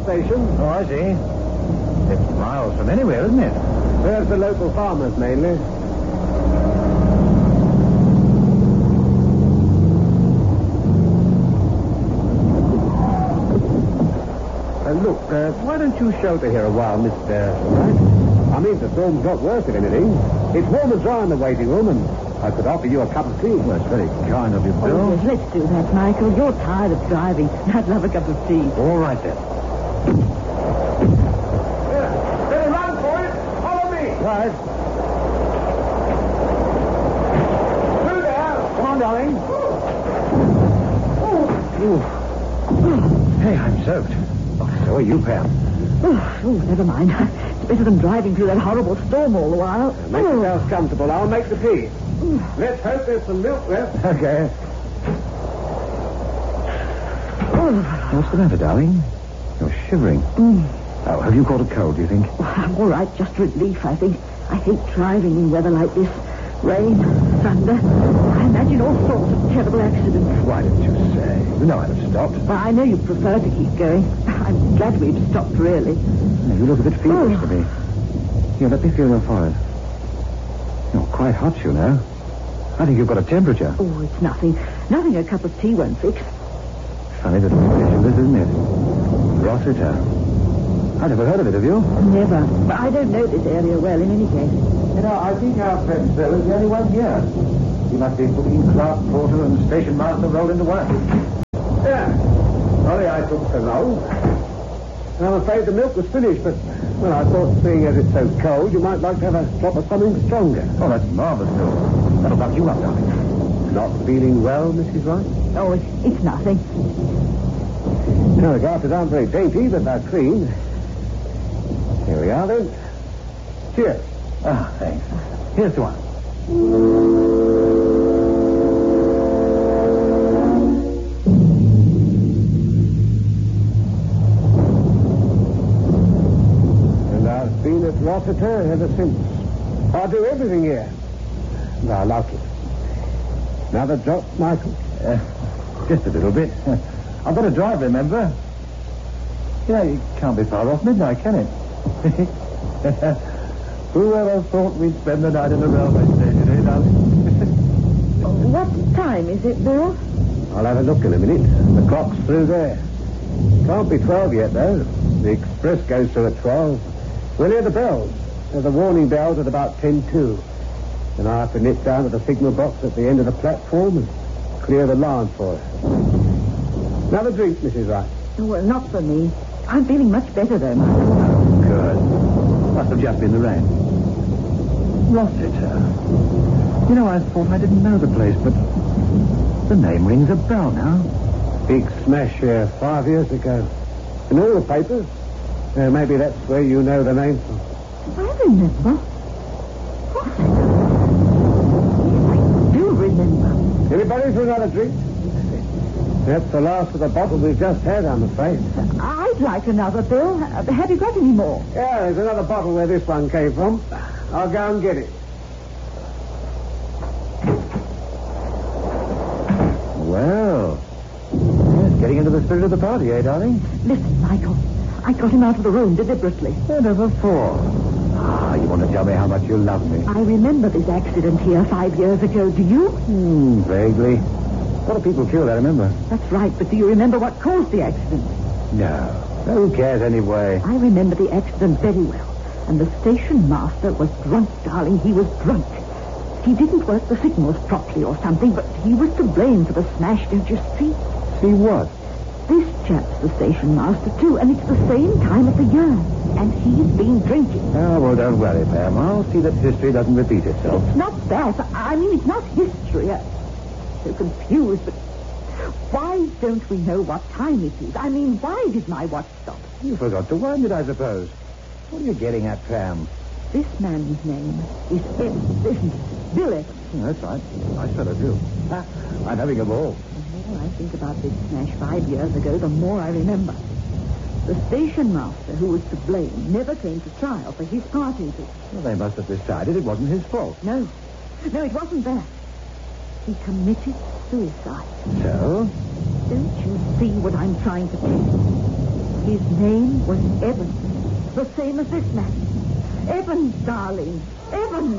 station. Oh, I see. It's miles from anywhere, isn't it? There's the local farmers, mainly. Look, why don't you shelter here a while, Mr. Wright? I mean, the storm's got worse, if anything. It's warm and dry in the waiting room, and I could offer you a cup of tea. Well, it's very kind of you, Bill. Oh, yes, let's do that, Michael. You're tired of driving. I'd love a cup of tea. All right, then. Better run for it. Follow me. Right. Through there. Come on, darling. Hey, I'm soaked. Oh, so are you, Pam. Oh, never mind. It's better than driving through that horrible storm all the while. Make yourself comfortable. I'll make the tea. Let's hope there's some milk left. Okay. What's the matter, darling? You're shivering. Oh, have you caught a cold, do you think? I'm all right, just relief, I think. I hate driving in weather like this. Rain, thunder. I imagine all sorts of terrible accidents. Why didn't you say? You know I'd have stopped. Well, I know you prefer to keep going. I'm glad we've stopped, really. You look a bit feverish to me. Here, let me feel your forehead. You're quite hot, you know. I think you've got a temperature. Oh, it's nothing. Nothing a cup of tea won't fix. Funny little station this, isn't it? Rossiter. I never heard of it, have you? Never. But I don't know this area well, in any case. You know, I think our friend Bill is the only one here. He must be putting clerk, porter, and station master rolled into one. Yeah. Sorry I took so long. I'm afraid the milk was finished, but, well, I thought, seeing as it's so cold, you might like to have a drop of something stronger. Oh, that's marvelous, Bill. That'll buck you up, darling. Not feeling well, Mrs. Wright? Oh, it's nothing. No, the glasses aren't very dainty, but they're clean. Here we are, then. Cheers. Ah, thanks. Here's to one. And I've been at Rossiter ever since. I do everything here. And I like it. Another drop, Michael? Just a little bit. I've got to drive, remember? You know, it can't be far off midnight, can it? Who ever thought we'd spend the night in a railway station, eh, darling? What time is it, Bill? I'll have a look in a minute. The clock's through there. Can't be 12 yet, though. The express goes through at 12. We'll hear the bells. There's a warning bells at about 10:02. Then I have to nip down to the signal box at the end of the platform and clear the line for it. Another drink, Mrs. Wright. Oh, well, not for me. I'm feeling much better, though, Michael. Oh, good. Must have just been the rain. Rossiter. You know, I thought I didn't know the place, but the name rings a bell now. Big smash here 5 years ago. In all the papers. Maybe that's where you know the name from. I remember. Rossiter. Yes, I do remember. Anybody for another drink? That's the last of the bottle we've just had, I'm afraid. I'd like another, Bill. Have you got any more? Yeah, there's another bottle where this one came from. I'll go and get it. Well, yes, getting into the spirit of the party, eh, darling? Listen, Michael. I got him out of the room deliberately. Never for. Ah, you want to tell me how much you love me? I remember this accident here 5 years ago. Do you? Vaguely. A lot of people killed, I remember. That's right, but do you remember what caused the accident? No. Who cares anyway? I remember the accident very well. And the station master was drunk, darling. He was drunk. He didn't work the signals properly or something, but he was to blame for the smash, don't you see? See what? This chap's the station master, too, and it's the same time of the year. And he's been drinking. Oh, well, don't worry, Pam. I'll see that history doesn't repeat itself. It's not that. I mean, it's not history. I'm so confused, but why don't we know what time it is? I mean, why did my watch stop? You forgot to wind it, I suppose. What are you getting at, Pam? This man's name is Evans, isn't it? Bill Evans. That's right. Nice fellow, too. I'm having a ball. The more I think about this smash 5 years ago, the more I remember. The station master who was to blame never came to trial for his part in it. Well, they must have decided it wasn't his fault. No, it wasn't that. He committed suicide. So? Don't you see what I'm trying to tell you? He His name was Evans. The same as this man. Evans, darling. Evans.